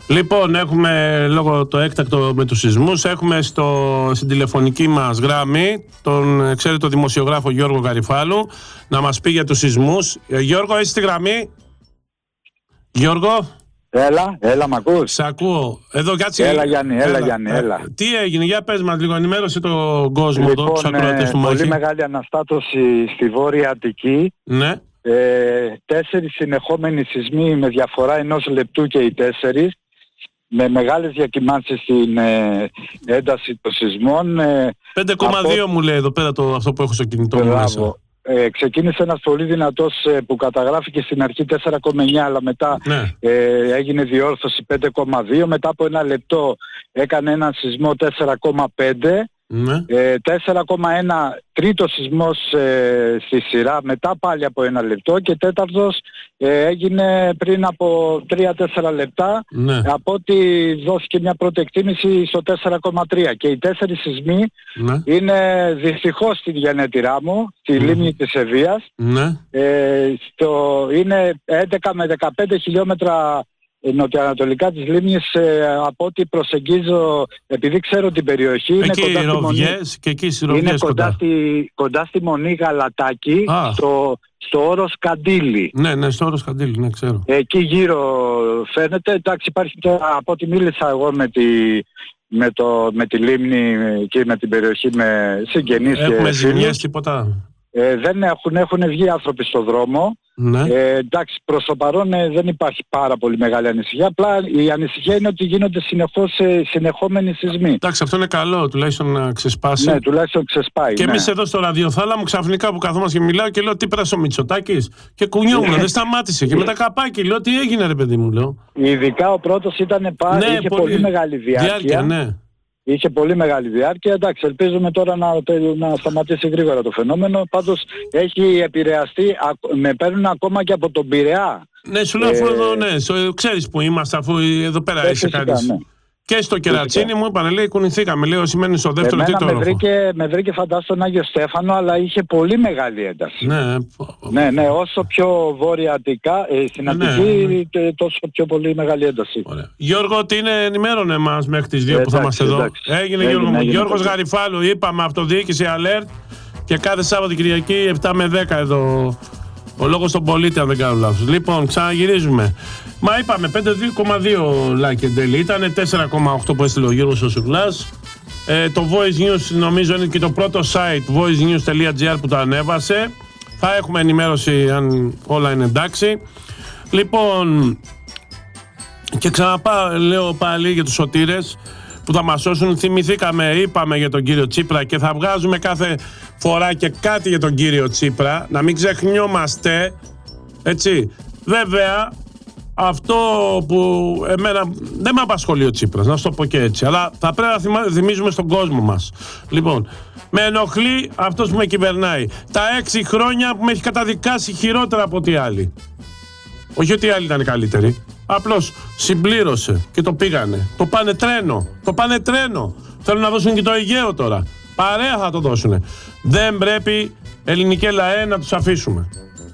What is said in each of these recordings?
Λοιπόν, έχουμε λόγω το έκτακτο με τους σεισμούς, έχουμε στην τηλεφωνική μας γραμμή τον εξαίρετο δημοσιογράφο Γιώργο Γαριφάλου να μας πει για τους σεισμούς. Γιώργο, είσαι στη γραμμή? Γιώργο. Έλα, μ' ακούς? Σ' ακούω. Εδώ κάτσε. Έλα Γιάννη. Τι έγινε, για πες μας λίγο, ενημέρωσε τον κόσμο εδώ, τους ακροατές του Μάχη. Πολύ μεγάλη αναστάτωση στη Βόρεια Αττική. Ναι. 4 συνεχόμενοι σεισμοί με διαφορά 1 λεπτού και οι 4, με μεγάλες διακυμάνσεις στην ένταση των σεισμών. 5,2 μου λέει εδώ πέρα αυτό που έχω στο κινητό μου μέσα. Ξεκίνησε ένας πολύ δυνατός που καταγράφηκε στην αρχή 4,9, αλλά μετά έγινε διόρθωση 5,2. Μετά από 1 λεπτό έκανε ένα σεισμό 4,5. 4,1 τρίτος σεισμός στη σειρά, μετά πάλι από 1 λεπτό, και τέταρτος έγινε πριν από 3-4 λεπτά, από ό,τι δόθηκε μια πρώτη εκτίμηση στο 4,3. Και οι 4 σεισμοί είναι δυστυχώς στη γενέτειρά μου, στη λίμνη της Ευβοίας. Είναι 11 με 15 χιλιόμετρα νοτιοανατολικά της λίμνης, από ό,τι προσεγγίζω, επειδή ξέρω την περιοχή. Είναι εκεί κοντά στη Μονή, και εκεί είναι κοντά στη Μονή Γαλατάκη, στο όρος Καντήλι. Ναι, στο όρος Καντήλι, ναι, ξέρω. Εκεί γύρω φαίνεται. Εντάξει, υπάρχει τώρα, από ό,τι μίλησα εγώ με τη λίμνη και με την περιοχή, με συγγενείς. Έχουμε ζημιές, τίποτα? Δεν έχουν βγει άνθρωποι στο δρόμο. Εντάξει, προς το παρόν δεν υπάρχει πάρα πολύ μεγάλη ανησυχία. Απλά η ανησυχία είναι ότι γίνονται συνεχώς συνεχόμενοι σεισμοί. Εντάξει, αυτό είναι καλό, τουλάχιστον να ξεσπάσει. Ναι, τουλάχιστον ξεσπάει. Και εμείς εδώ στο ραδιοθάλαμο ξαφνικά που καθόμαστε και μιλάω και λέω τι πέρασε ο Μητσοτάκης, και κουνιόμουν, δεν σταμάτησε. Και μετά καπάκι, λέω τι έγινε ρε παιδί μου, λέω. Ειδικά ο πρώτος είχε πολύ μεγάλη διάρκεια. Είχε πολύ μεγάλη διάρκεια. Εντάξει, ελπίζουμε τώρα να σταματήσει γρήγορα το φαινόμενο. Πάντως έχει επηρεαστεί, με παίρνουν ακόμα και από τον Πειραιά. Ναι, σου λέω αφού εδώ, ξέρεις που είμαστε, αφού εδώ πέρα είσαι κανείς. Ναι. Και στο Κερατσίνι μου είπανε, λέει, κουνηθήκαμε, λέει, σημαίνει στο δεύτερο τρίτο όροφο. Με βρήκε φαντάσου τον Άγιο Στέφανο, αλλά είχε πολύ μεγάλη ένταση. Ναι, όσο πιο βόρεια-αττικά, στην Αττική, τόσο πιο πολύ μεγάλη ένταση. Ωραία. Γιώργο, τι είναι, ενημέρωνε μας μέχρι τις 2 που θα είμαστε εδώ. Έγινε Γιώργο μου. Γιώργος Γαριφάλου, είπαμε, αυτοδιοίκηση alert, και κάθε Σάββατο Κυριακή 7 με 10 εδώ. Ο λόγος στον πολίτη, αν δεν κάνω λάθος. Λοιπόν, ξαναγυρίζουμε. Μα είπαμε 5,2 like and daily. Ήταν 4,8 που έστειλε ο Γιώργος ο Σουκλάς. Το Voice News νομίζω είναι και το πρώτο site, voicenews.gr, που το ανέβασε. Θα έχουμε ενημέρωση αν όλα είναι εντάξει. Λοιπόν, και λέω πάλι για τους σωτήρες που θα μας σώσουν. Θυμηθήκαμε, είπαμε για τον κύριο Τσίπρα, και θα βγάζουμε κάθε φορά και κάτι για τον κύριο Τσίπρα, να μην ξεχνιόμαστε, έτσι. Βέβαια, αυτό που εμένα δεν με απασχολεί ο Τσίπρας, να σου το πω και έτσι, αλλά θα πρέπει να θυμίζουμε στον κόσμο μας. Λοιπόν, με ενοχλεί αυτός που με κυβερνάει. Τα 6 χρόνια που με έχει καταδικάσει χειρότερα από ό,τι άλλοι. Όχι ότι οι άλλοι ήταν καλύτεροι. Απλώς συμπλήρωσε και το πήγανε. Το πάνε τρένο. Θέλουν να δώσουν και το Αιγαίο τώρα. Παρέα θα το δώσουνε. Δεν πρέπει, ελληνικέ λαέ, να τους αφήσουμε.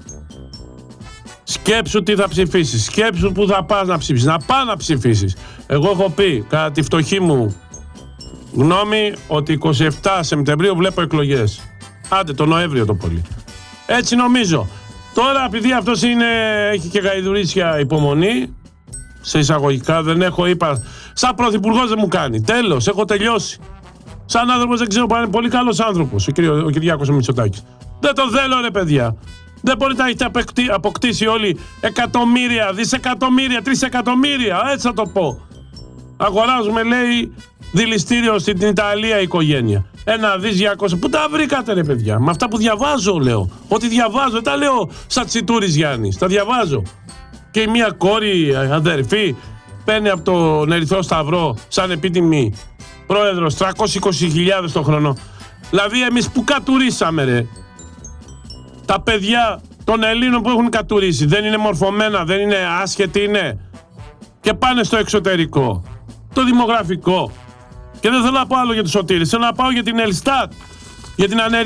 Σκέψου τι θα ψηφίσεις. Σκέψου που θα πας να ψηφίσεις. Να πας να ψηφίσεις. Εγώ έχω πει, κατά τη φτωχή μου γνώμη, ότι 27 Σεπτεμβρίου βλέπω εκλογές. Άντε, το Νοέμβριο το πολύ. Έτσι νομίζω. Τώρα, επειδή αυτός έχει και γαϊδουρίσια υπομονή, σε εισαγωγικά, δεν έχω, είπα, σαν πρωθυπουργός δεν μου κάνει. Τέλος, έχω τελειώσει. Σαν άνθρωπος δεν ξέρω, είναι πολύ καλός άνθρωπος ο Κυριάκος ο Μητσοτάκης. Δεν τον θέλω, ρε παιδιά. Δεν μπορείτε να έχετε αποκτήσει όλοι εκατομμύρια, δισεκατομμύρια, τρισεκατομμύρια, έτσι θα το πω. Αγοράζουμε, λέει, δηληστήριο στην Ιταλία η οικογένεια. 1,200,000. Πού τα βρήκατε, ρε παιδιά? Με αυτά που διαβάζω, λέω. Ότι διαβάζω, δεν τα λέω σαν Τσιτούρης Γιάννης. Τα διαβάζω. Και μία κόρη, αδερφή, παίρνει από τον Ερυθρό Σταυρό σαν επίτιμη πρόεδρος 320.000 το χρόνο. Δηλαδή, εμείς που κατουρίσαμε, ρε? Τα παιδιά των Ελλήνων που έχουν κατουρίσει δεν είναι μορφωμένα, δεν είναι άσχετοι, είναι. Και πάνε στο εξωτερικό. Το δημογραφικό. Και δεν θέλω να πω άλλο για τους σωτήρες. Θέλω να πάω για την Ελστάτ, για την ανεργία.